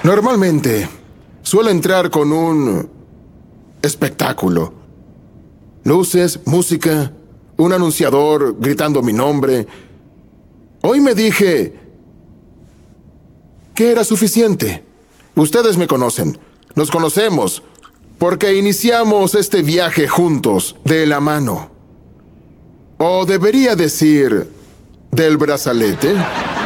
Normalmente, suelo entrar con un espectáculo. Luces, música, un anunciador gritando mi nombre. Hoy me dije que era suficiente. Ustedes me conocen. Nos conocemos porque iniciamos este viaje juntos, de la mano. O debería decir, del brazalete.